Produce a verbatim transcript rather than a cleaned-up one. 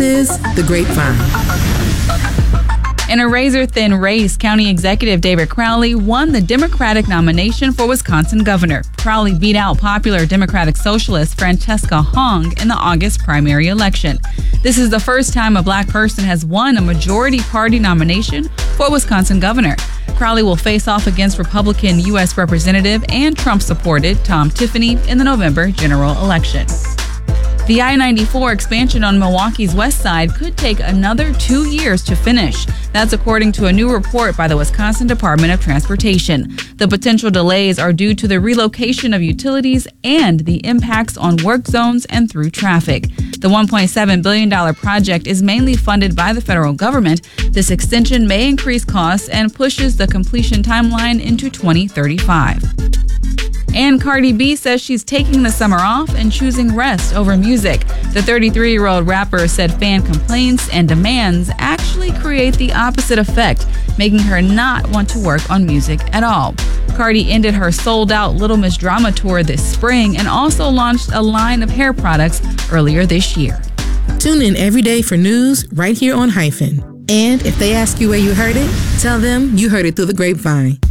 is The Grapevine. In a razor-thin race, County Executive David Crowley won the Democratic nomination for Wisconsin governor. Crowley beat out popular Democratic socialist Francesca Hong in the August primary election. This is the first time a black person has won a majority party nomination for Wisconsin governor. Crowley will face off against Republican U S Representative and Trump-supported Tom Tiffany in the November general election. The I ninety-four expansion on Milwaukee's west side could take another two years to finish. That's according to a new report by the Wisconsin Department of Transportation. The potential delays are due to the relocation of utilities and the impacts on work zones and through traffic. The one point seven billion dollars project is mainly funded by the federal government. This extension may increase costs and pushes the completion timeline into twenty thirty-five. And Cardi B says she's taking the summer off and choosing rest over music. The thirty-three-year-old rapper said fan complaints and demands actually create the opposite effect, making her not want to work on music at all. Cardi ended her sold-out Little Miss Drama tour this spring and also launched a line of hair products earlier this year. Tune in every day for news right here on Hyphen. And if they ask you where you heard it, tell them you heard it through the grapevine.